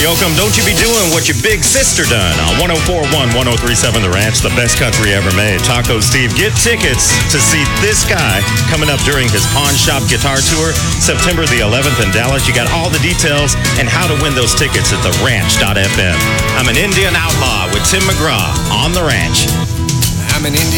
Yoakum, don't you be doing what your big sister done on 104.1, 103.7 The Ranch, the best country ever made. Taco Steve, get tickets to see this guy coming up during his Pawn Shop Guitar Tour, September the 11th in Dallas. You got all the details and how to win those tickets at theranch.fm. I'm an Indian outlaw with Tim McGraw on The Ranch. I'm an Indian